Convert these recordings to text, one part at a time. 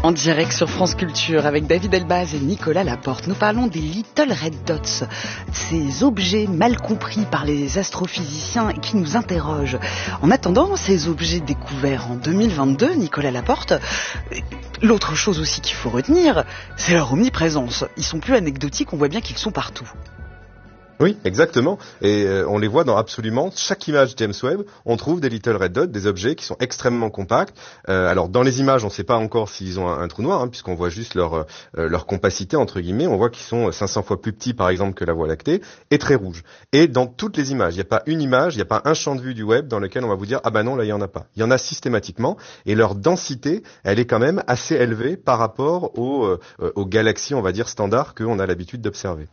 En direct sur France Culture avec David Elbaz et Nicolas Laporte. Nous parlons des Little Red Dots, ces objets mal compris par les astrophysiciens et qui nous interrogent. En attendant ces objets découverts en 2022, Nicolas Laporte, l'autre chose aussi qu'il faut retenir, c'est leur omniprésence. Ils sont plus anecdotiques, on voit bien qu'ils sont partout. Oui, exactement. Et on les voit dans absolument chaque image James Webb. On trouve des Little Red Dots, des objets qui sont extrêmement compacts. Alors dans les images, on ne sait pas encore s'ils ont un trou noir, puisqu'on voit juste leur compacité entre guillemets. On voit qu'ils sont 500 fois plus petits, par exemple, que la Voie lactée, et très rouges. Et dans toutes les images, il n'y a pas une image, il n'y a pas un champ de vue du Webb dans lequel on va vous dire ah ben non, là il y en a pas. Il y en a systématiquement, et leur densité, elle est quand même assez élevée par rapport aux galaxies, on va dire standards qu'on a l'habitude d'observer.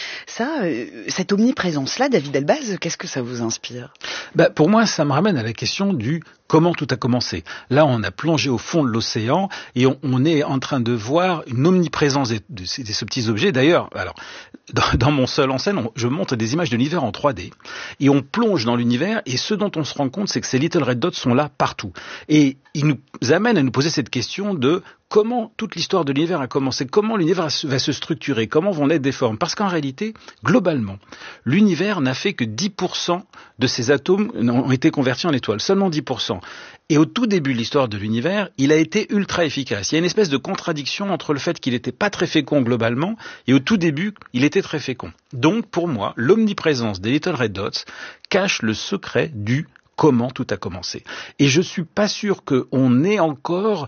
Ça, cette omniprésence-là, David Elbaz, qu'est-ce que ça vous inspire ? Pour moi, ça me ramène à la question du comment tout a commencé. Là, on a plongé au fond de l'océan et on est en train de voir une omniprésence de ces petits objets. D'ailleurs, alors, dans mon seul en scène, je montre des images de l'univers en 3D et on plonge dans l'univers et ce dont on se rend compte, c'est que ces Little Red Dots sont là partout. Et ils nous amènent à nous poser cette question de comment toute l'histoire de l'univers a commencé, comment l'univers va se structurer, comment vont naître des formes. Parce qu'en réalité, globalement, l'univers n'a fait que 10% de ses atomes ont été convertis en étoiles, seulement 10%. Et au tout début de l'histoire de l'univers, il a été ultra efficace. Il y a une espèce de contradiction entre le fait qu'il n'était pas très fécond globalement et au tout début, il était très fécond. Donc, pour moi, l'omniprésence des Little Red Dots cache le secret du comment tout a commencé. Et je suis pas sûr qu'on ait encore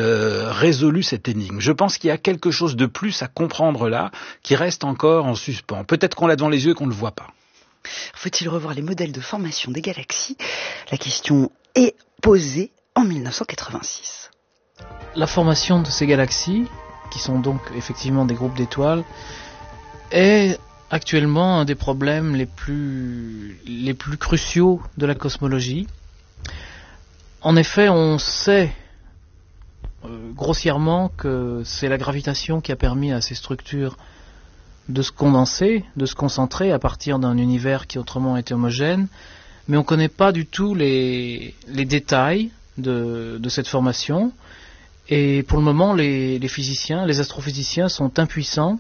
résolu cette énigme. Je pense qu'il y a quelque chose de plus à comprendre là, qui reste encore en suspens. Peut-être qu'on l'a devant les yeux et qu'on ne le voit pas. Faut-il revoir les modèles de formation des galaxies ? La question est posée en 1986. La formation de ces galaxies, qui sont donc effectivement des groupes d'étoiles, est actuellement un des problèmes les plus cruciaux de la cosmologie. En effet, on sait grossièrement que c'est la gravitation qui a permis à ces structures de se condenser, de se concentrer à partir d'un univers qui autrement était homogène, mais on ne connaît pas du tout les détails de cette formation. Et pour le moment, les physiciens, les astrophysiciens sont impuissants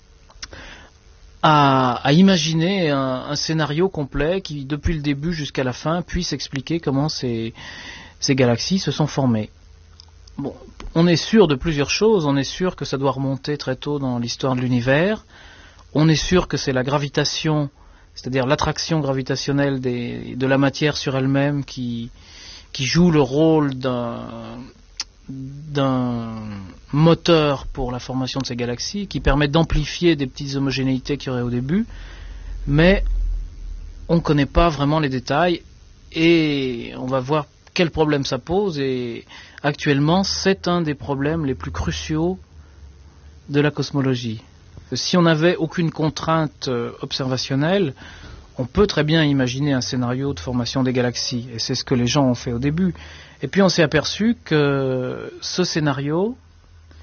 à imaginer un scénario complet qui, depuis le début jusqu'à la fin, puisse expliquer comment ces galaxies se sont formées. Bon, on est sûr de plusieurs choses. On est sûr que ça doit remonter très tôt dans l'histoire de l'univers. On est sûr que c'est la gravitation, c'est-à-dire l'attraction gravitationnelle de la matière sur elle-même qui joue le rôle d'un moteur pour la formation de ces galaxies, qui permet d'amplifier des petites homogénéités qu'il y aurait au début, mais on ne connaît pas vraiment les détails et on va voir quel problème ça pose. Et actuellement, c'est un des problèmes les plus cruciaux de la cosmologie. Si on n'avait aucune contrainte observationnelle, on peut très bien imaginer un scénario de formation des galaxies, et c'est ce que les gens ont fait au début. Et puis on s'est aperçu que ce scénario